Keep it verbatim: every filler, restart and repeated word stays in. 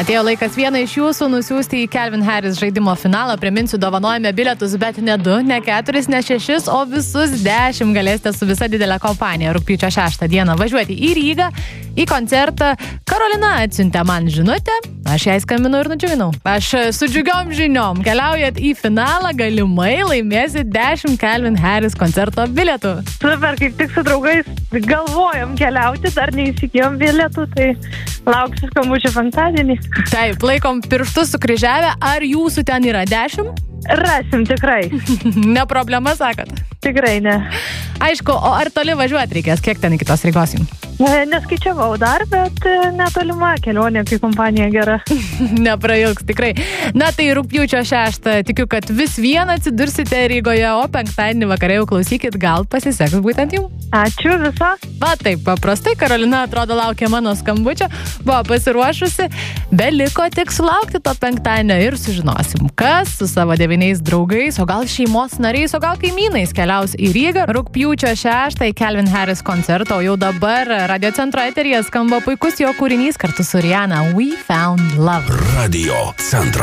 Atėjo laikas vieną iš jūsų nusiųsti į Calvin Harris žaidimo finalą. Priminsiu, dovanojame bilietus, bet ne du, ne keturis, ne šešis, o visus dešimt galėsite su visa didelė kompanija rugpjūčio šeštą dieną važiuoti į Rygą, į koncertą. Karolina atsiuntė man žinutę, aš jai skambinau ir nudžiuginau. Aš su džiugiom žiniom keliaujat į finalą, galimai laimėsit dešimt Calvin Harris koncerto bilietų. Super, kaip tik su draugais galvojom keliauti, dar neįsigijom bilietų, tai lauksiu skambučių penktadienį. Taip, laikom pirštus sukryžiavę, ar jūsų ten yra dešimt? Rasim tikrai. Ne problema, sakot? Tikrai ne. Aišku, o ar toli važiuoti reikės? Kiek ten iki tos Rygos jums? Neskaičiavau dar, bet netolima kelionė, kai kompanija gera. Neprailgs, tikrai. Na tai rugpjūčio šeštą tikiu, kad vis vieną atsidursite Rygoje, o penktadienį vakarą jau klausykit, gal pasiseks būtent jums. Ačiū viso. Va taip, paprastai Karolina atrodo laukia mano skambučio, buvo pasiruošusi, beliko tik sulaukti to penktadienio ir sužinosim, kas su savo devyniais draugais, o gal šeimos nariais, o gal kaimynais keliaus į Rygą rugpjūčio šeštą į Calvin Harris koncertą, o jau dabar Radio Centro eteryje skamba puikus jo kūrinys kartu su Rihanna We Found Love. Radio Centro.